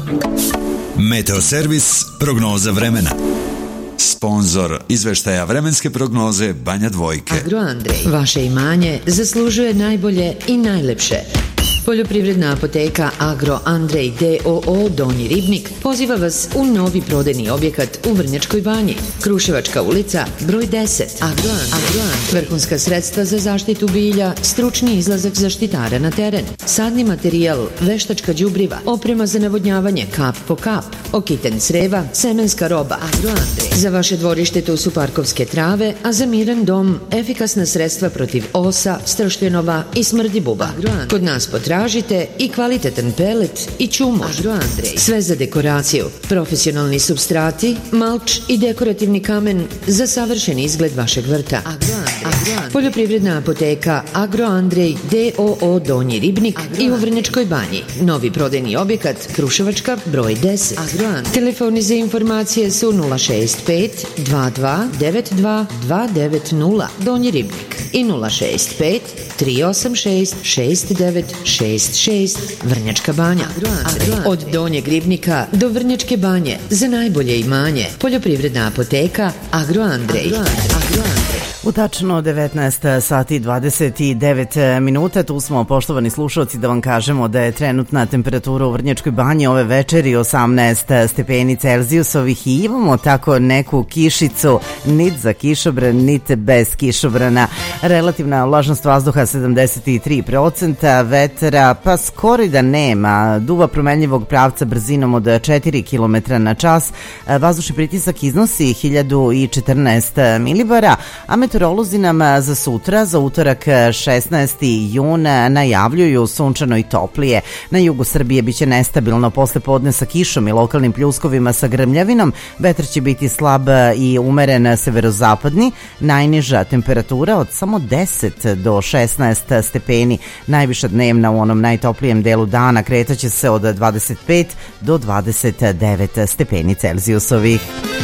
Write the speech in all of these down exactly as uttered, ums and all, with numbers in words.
Meteoservis prognoza vremena. Sponzor izveštaja vremenske prognoze Banja Dvojke. Agroandrej, vaše imanje zaslužuje najbolje i najlepše. Poljoprivredna apoteka Agroandrej D O O Donji Ribnik poziva vas u novi prodajni objekat u Vrnjačkoj Banji. Kruševačka ulica, broj deset. Agroandrej. Vrhunska sredstva za zaštitu bilja, stručni izlazak zaštitara na teren, sadni materijal, veštačka đubriva, oprema za navodnjavanje kap po kap, okiten creva, semenska roba. Agroandrej. Za vaše dvorište tu su parkovske trave, a za miran dom efikasna sredstva protiv osa, stršljenova i smrdi buba. Agroandrej. Kod nas potražite i kvalitetan pelet i čumur. Agroandrej. Sve za dekoraciju, profesionalni supstrati, malč i dekorativni kamen za savršen izgled vašeg vrta. Agroandrej. Agroandrej. Poljoprivredna apoteka Agroandrej D O O Donji Ribnik Agroandrej. I u Vrnjačkoj Banji. Novi prodajni objekat Kruševačka broj deset. Agroandrej. Telefoni za informacije su nula šest pet dva dva devet dva dva devet nula Donji Ribnik i nula šest pet tri osam šest šest devet šest šest Vrnjačka Banja. Agroandrej. Od Donjeg Ribnika do Vrnjačke Banje za najbolje imanje. Poljoprivredna apoteka Agroandrej. Agroandrej. U tačno devetnaest sati i dvadeset devet minuta, tu smo, poštovani slušalci, da vam kažemo da je trenutna temperatura u Vrnjačkoj Banji ove večeri osamnaest stepeni Celzijusovih i imamo tako neku kišicu, nit za kišobran, nit bez kišobrana. Relativna vlažnost vazduha sedamdeset tri procenta, vetra pa skoro i da nema, duva promenljivog pravca brzinom od četiri kilometra na čas, vazdušni pritisak iznosi hiljadu četrnaest milibara, a meteorolozi nam za sutra, za utorak šesnaesti jun, najavljuju sunčano i toplije. Na jugu Srbije biće nestabilno posle podne sa kišom i lokalnim pljuskovima sa grmljavinom. Vetar će biti slab i umeren severozapadni. Najniža temperatura od samo deset do šesnaest stepeni. Najviša dnevna u onom najtoplijem delu dana kretaće se od dvadeset pet do dvadeset devet stepeni Celzijusovih.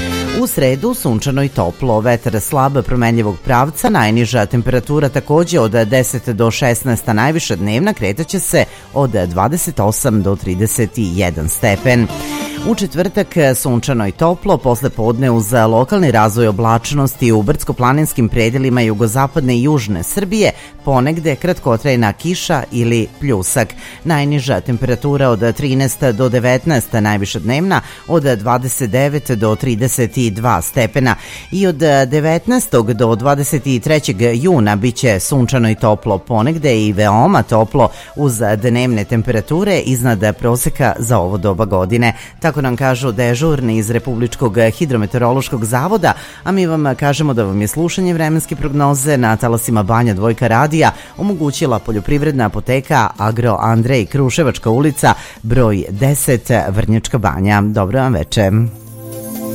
U sredu sunčano i toplo, vetar slab promenljivog pravca, najniža temperatura takođe od deset do šesnaest, a najviša dnevna kretaće se od dvadeset osam do trideset jedan stepen. U četvrtak sunčano i toplo, posle podne uz lokalni razvoj oblačnosti u brdsko-planinskim predelima jugozapadne i južne Srbije, ponegde kratkotrajna kiša ili pljusak. Najniža temperatura od trinaest do devetnaest, najviša dnevna od dvadeset devet do trideset dva stepena. I od devetnaestog do dvadeset trećeg juna biće sunčano i toplo, ponegde i veoma toplo uz dnevne temperature iznad proseka za ovo doba godine. Tako nam kažu dežurni iz Republičkog hidrometeorološkog zavoda, a mi vam kažemo da vam je slušanje vremenske prognoze na talasima Banja Dvojka radija omogućila poljoprivredna apoteka Agroandrej, Kruševačka ulica, broj deset, Vrnjačka Banja. Dobro vam večer.